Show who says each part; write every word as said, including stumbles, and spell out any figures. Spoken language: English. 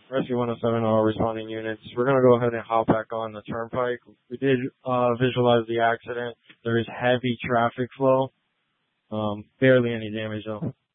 Speaker 1: Rescue one oh seven, all responding units. We're going to go ahead and hop back on the turnpike. We did uh, visualize the accident. There is heavy traffic flow. Um, barely any damage, though.